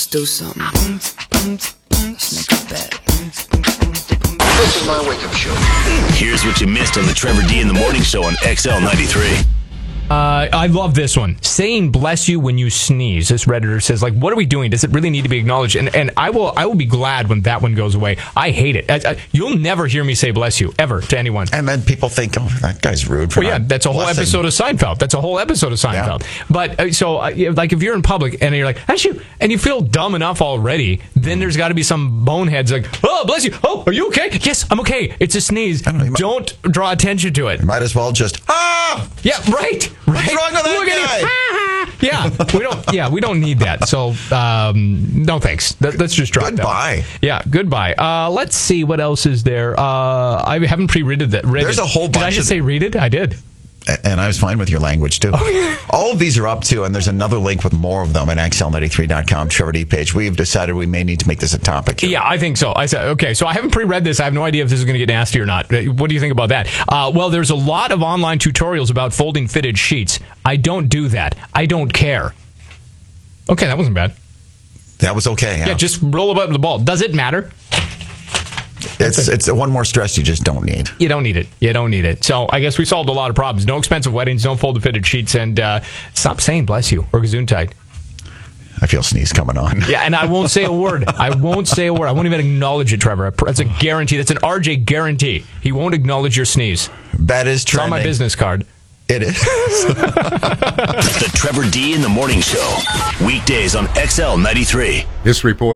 do something. Let's make a bet. This is my wake-up show. Here's what you missed on the Trevor D in the Morning Show on XL 93. I love this one. Saying bless you when you sneeze. This Redditor says, like, what are we doing? Does it really need to be acknowledged? And I will be glad when that one goes away. I hate it. You'll never hear me say bless you, ever, to anyone. And then people think, oh, that guy's rude. For that's a whole episode of Seinfeld. Yeah. But, like, if you're in public and you're like, bless you, and you feel dumb enough already, then there's got to be some boneheads like, oh, bless you. Oh, are you okay? Yes, I'm okay. It's a sneeze. Don't draw attention to it. You might as well just, Yeah, right. What's wrong with that guy? We don't need that. So, no thanks. Let's just drop Goodbye. that. Yeah, goodbye. Let's see what else is there. I haven't pre-read that. There's a whole bunch. Did I just say read it? I did. And I was fine with your language, too. All of these are up, too, and there's another link with more of them at XL93.com, Trevor D page. We've decided we may need to make this a topic. Yeah, I think so. I said, okay, so I haven't pre-read this. I have no idea if this is going to get nasty or not. What do you think about that? Well, there's a lot of online tutorials about folding fitted sheets. I don't do that. I don't care. Okay, that wasn't bad. That was okay, yeah. Just roll about the ball. Does it matter? It's one more stress you just don't need. You don't need it. So I guess we solved a lot of problems. No expensive weddings, no folded fitted sheets, and stop saying bless you or gesundheit. I feel sneeze coming on. Yeah, and I won't say a word. I won't even acknowledge it, Trevor. That's a guarantee. That's an RJ guarantee. He won't acknowledge your sneeze. That is true. It's on my business card. It is. The Trevor D in the Morning Show. Weekdays on XL 93. This report.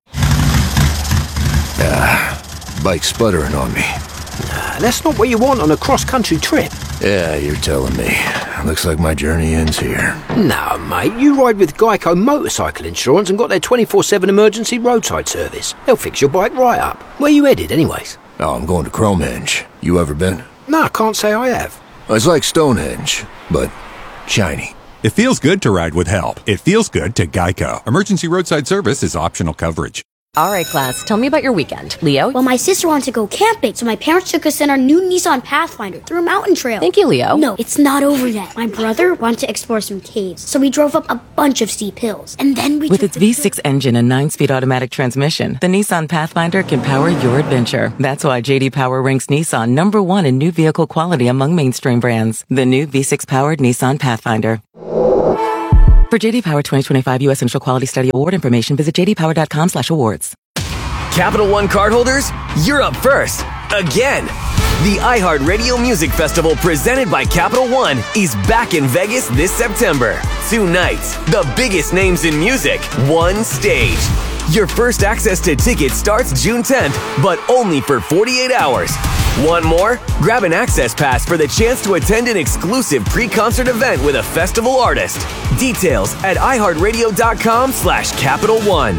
Bike sputtering on me. Nah, that's not what you want on a cross-country trip. Yeah, you're telling me. Looks like my journey ends here. No, mate, you ride with Geico Motorcycle Insurance and got their 24/7 emergency roadside service. They'll fix your bike right up. Where you headed, anyways? Oh, I'm going to Cromehenge. You ever been? No, I can't say I have. It's like Stonehenge, but shiny. It feels good to ride with help. It feels good to Geico. Emergency roadside service is optional coverage. All right, class, tell me about your weekend. Leo? Well, my sister wanted to go camping, so my parents took us in our new Nissan Pathfinder through a mountain trail. Thank you, Leo. No, it's not over yet. My brother wanted to explore some caves, so we drove up a bunch of steep hills. And then we With its V6 engine and 9-speed automatic transmission, the Nissan Pathfinder can power your adventure. That's why J.D. Power ranks Nissan #1 in new vehicle quality among mainstream brands. The new V6-powered Nissan Pathfinder. For J.D. Power 2025 U.S. Initial Quality Study Award information, visit jdpower.com/awards. Capital One cardholders, you're up first. Again. The iHeartRadio Music Festival presented by Capital One is back in Vegas this September. 2 nights, the biggest names in music, one stage. Your first access to tickets starts June 10th, but only for 48 hours. Want more? Grab an access pass for the chance to attend an exclusive pre-concert event with a festival artist. Details at iHeartRadio.com/Capital One.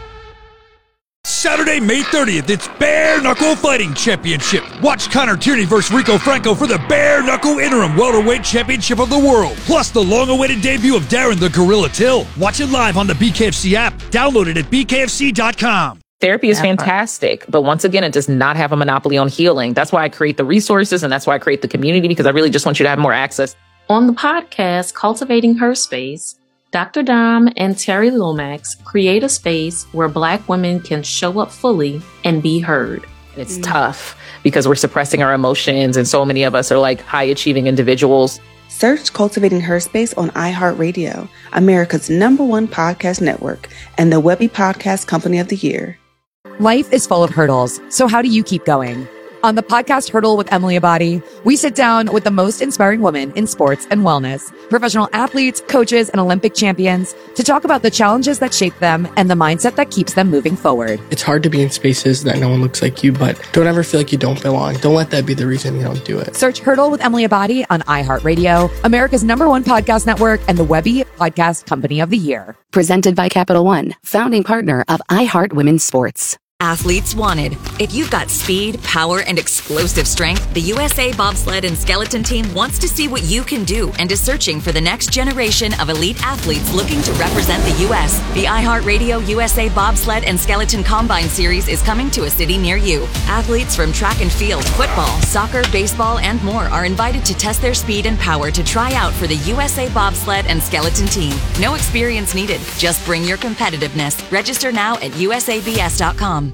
Saturday, May 30th, it's Bare Knuckle Fighting Championship. Watch Connor Tierney versus Rico Franco for the Bare Knuckle Interim Welterweight Championship of the World. Plus the long-awaited debut of Darren the Gorilla Till. Watch it live on the BKFC app. Download it at bkfc.com. Therapy is fantastic, but once again, it does not have a monopoly on healing. That's why I create the resources and that's why I create the community, because I really just want you to have more access. On the podcast, Cultivating Her Space, Dr. Dom and Terry Lomax create a space where Black women can show up fully and be heard. It's tough because we're suppressing our emotions, and so many of us are like high-achieving individuals. Search Cultivating Her Space on iHeartRadio, America's #1 podcast network, and the Webby Podcast Company of the Year. Life is full of hurdles, so how do you keep going? On the podcast Hurdle with Emily Abadi, we sit down with the most inspiring women in sports and wellness, professional athletes, coaches, and Olympic champions to talk about the challenges that shape them and the mindset that keeps them moving forward. It's hard to be in spaces that no one looks like you, but don't ever feel like you don't belong. Don't let that be the reason you don't do it. Search Hurdle with Emily Abadi on iHeartRadio, America's #1 podcast network, and the Webby Podcast Company of the Year. Presented by Capital One, founding partner of iHeart Women's Sports. Athletes wanted. If you've got speed, power, and explosive strength, the USA Bobsled and Skeleton Team wants to see what you can do and is searching for the next generation of elite athletes looking to represent the U.S. The iHeartRadio USA Bobsled and Skeleton Combine Series is coming to a city near you. Athletes from track and field, football, soccer, baseball, and more are invited to test their speed and power to try out for the USA Bobsled and Skeleton Team. No experience needed. Just bring your competitiveness. Register now at usabs.com.